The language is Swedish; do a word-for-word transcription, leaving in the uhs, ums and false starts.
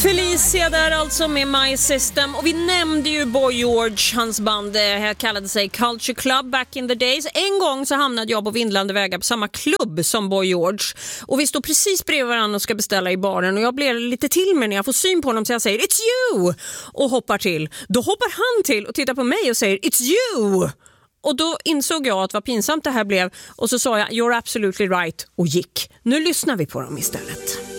Felicia där alltså med My System. Och vi nämnde ju Boy George, hans band eh, kallade sig Culture Club back in the days. En gång så hamnade jag på vindlande vägar på samma klubb som Boy George. Och vi står precis bredvid varandra och ska beställa i baren. Och jag blir lite till mig när jag får syn på honom så jag säger It's you! Och hoppar till. Då hoppar han till och tittar på mig och säger It's you! Och då insåg jag att vad pinsamt det här blev. Och så sa jag You're absolutely right och gick. Nu lyssnar vi på dem istället.